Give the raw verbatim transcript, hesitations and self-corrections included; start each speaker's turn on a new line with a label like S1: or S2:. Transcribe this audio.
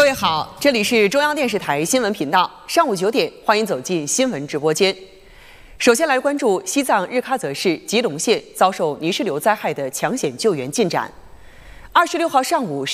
S1: 各位好，这里是中央电视台新闻频道，上午九点，欢迎走进新闻直播间。首先来关注西藏日喀则市吉隆县遭受泥石流灾害的抢险救援进展。二十六号上午。